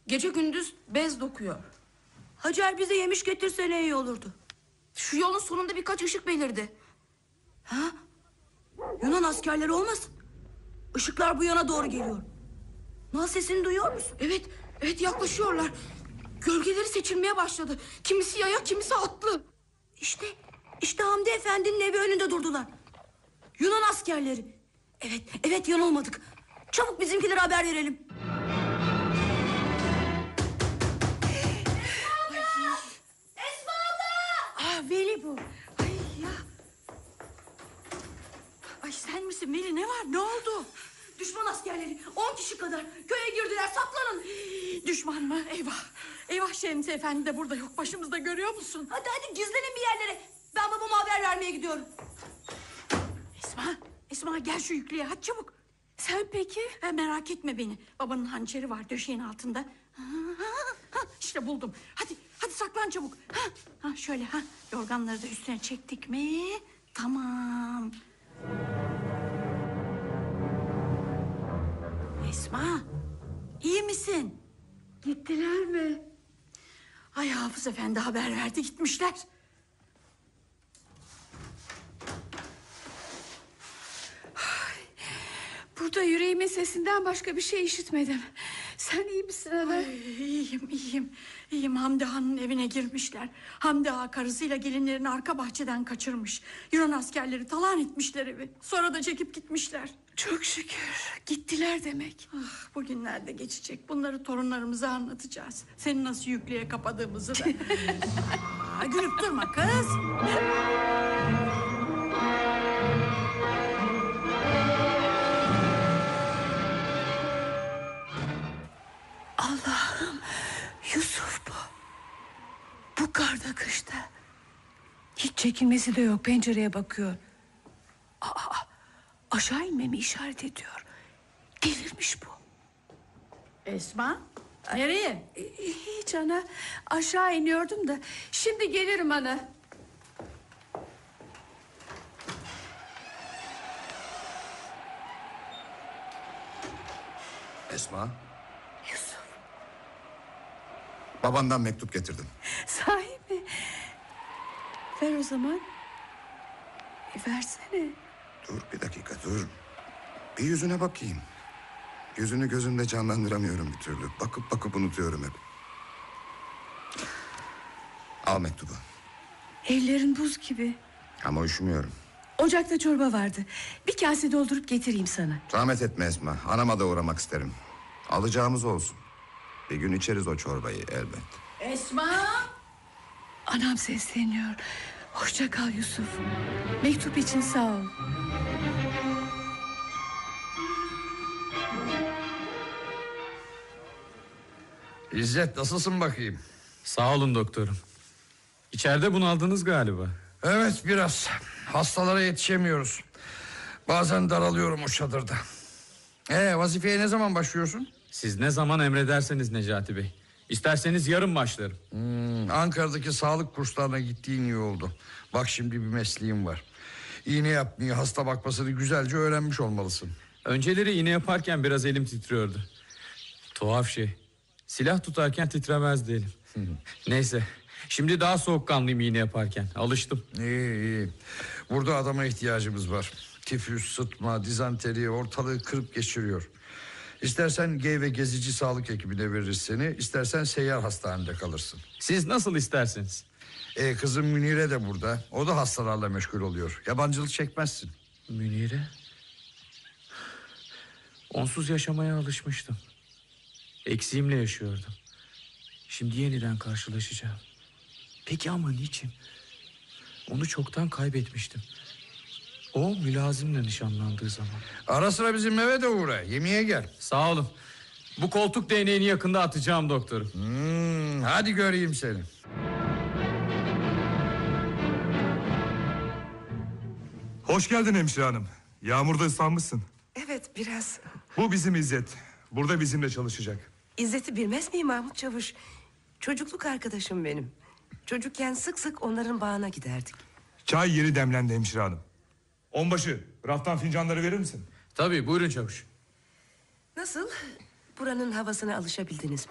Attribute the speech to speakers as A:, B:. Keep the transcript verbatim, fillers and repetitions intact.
A: Gece gündüz bez dokuyor.
B: Hacer bize yemiş getirsene iyi olurdu.
A: Şu yolun sonunda birkaç ışık belirdi.
B: Ha? Yunan askerleri olmasın? Işıklar bu yana doğru geliyor. Nal sesini duyuyor musun?
A: Evet, evet yaklaşıyorlar. Gölgeleri seçilmeye başladı. Kimisi yaya, kimisi atlı.
B: İşte, işte Hamdi Efendi'nin evi önünde durdular. Yunan askerleri. Evet, evet yanılmadık. Çabuk bizimkilere haber verelim.
A: Esma abla!
B: Ah Veli bu.
C: Ay ya. Ay sen misin Veli, ne var, ne oldu?
B: Düşman askerleri on kişi kadar köye girdiler, saklanın.
C: Düşman mı? Eyvah. Eyvah, Şemsi Efendi de burada yok başımızda, görüyor musun?
B: Hadi hadi gizlenin bir yerlere. Ben babama haber vermeye gidiyorum.
C: Esma, Esma gel şu yüklüğe, hadi çabuk. Sen peki? Ha, merak etme beni. Babanın hançeri var döşeğin altında. Ha, ha, ha, işte buldum. Hadi, hadi saklan çabuk. Ha, ha, şöyle ha. Yorganları da üstüne çektik mi? Tamam. Esma, iyi misin?
B: Gittiler mi?
C: Ay Hafız Efendi haber verdi, gitmişler.
A: Burada yüreğimin sesinden başka bir şey işitmedim. Sen iyi misin ana?
C: Ay, iyiyim, iyiyim. İyiyim, Hamdi Han'ın evine girmişler. Hamdi Ağa karısıyla gelinlerini arka bahçeden kaçırmış. Yunan askerleri talan etmişler evi. Sonra da çekip gitmişler.
A: Çok şükür. Gittiler demek.
C: Ah, bugünlerde geçecek. Bunları torunlarımıza anlatacağız. Seni nasıl yüklüğe kapadığımızı da. Aa, gülüp durma kız.
B: Allah'ım, Yusuf bu. Bu karda kışta. Hiç çekinmesi de yok, pencereye bakıyor. Aa, aşağı inmemi işaret ediyor. Delirmiş bu.
C: Esma, nereye?
A: Hiç ana. Aşağı iniyordum da. Şimdi gelirim ana.
D: Esma,
B: Yusuf,
D: babandan mektup getirdim.
B: sahi mi? Ver o zaman. E, versene.
D: Dur bir dakika dur. Bir yüzüne bakayım. Yüzünü gözümde canlandıramıyorum bir türlü. Bakıp bakıp unutuyorum hep. Al mektubu.
B: Ellerin buz gibi.
D: Ama üşümüyorum.
B: Ocakta çorba vardı. Bir kase doldurup getireyim sana.
D: Zahmet etme Esma. Anama da uğramak isterim. Alacağımız olsun. Bir gün içeriz o çorbayı elbet.
C: Esma!
B: Anam sesleniyor. Hoşça kal Yusuf. Mektup için sağ ol.
E: İzzet, nasılsın bakayım?
F: Sağ olun doktorum. İçeride bunaldınız galiba.
E: Evet, biraz. Hastalara yetişemiyoruz. Bazen daralıyorum o çadırda. Ee, vazifeye ne zaman başlıyorsun?
F: Siz ne zaman emrederseniz Necati Bey. İsterseniz yarın başlarım.
E: Hmm, Ankara'daki sağlık kurslarına gittiğin iyi oldu. Bak şimdi bir mesleğim var. İğne yapmayı, hasta bakmasını güzelce öğrenmiş olmalısın.
F: Önceleri iğne yaparken biraz elim titriyordu. Tuhaf şey. Silah tutarken titremezdi elim. Neyse. Şimdi daha soğukkanlıyım iğne yaparken. Alıştım.
E: İyi iyi. Burada adama ihtiyacımız var. Tifüs, sıtma, dizanteri ortalığı kırıp geçiriyor. İstersen G ve gezici sağlık ekibine veririz seni. İstersen seyyar hastanede kalırsın.
F: Siz nasıl isterseniz.
E: Ee, kızım Münire de burada. O da hastalarla meşgul oluyor. Yabancılık çekmezsin.
F: Münire. Onsuz yaşamaya alışmıştım. Eksiğimle yaşıyordum. Şimdi yeniden karşılaşacağım. Peki ama niçin? Onu çoktan kaybetmiştim. O mülazimle nişanlandığı zaman.
E: Ara sıra bizim eve de uğra. Yemeğe gel.
F: Sağ olun. Bu koltuk değneğini yakında atacağım doktorum.
E: Hmm, hadi göreyim seni.
G: Hoş geldin hemşire hanım. Yağmurda ıslanmışsın.
H: Evet, biraz.
G: Bu bizim İzzet. Burada bizimle çalışacak.
H: İzzet'i bilmez miyim Mahmut Çavuş? Çocukluk arkadaşım benim. Çocukken sık sık onların bağına giderdik.
G: Çay yeni demlendi hemşire hanım. Onbaşı, raftan fincanları verir misin?
F: Tabii, buyurun çavuş.
H: Nasıl? Buranın havasına alışabildiniz mi?